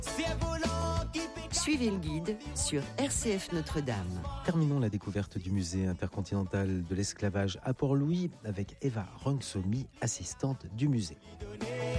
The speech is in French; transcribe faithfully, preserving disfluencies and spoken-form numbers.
Suivez le guide sur R C F Notre-Dame. Terminons la découverte du musée intercontinental de l'esclavage à Port-Louis avec Eva Rangsomi, assistante du musée.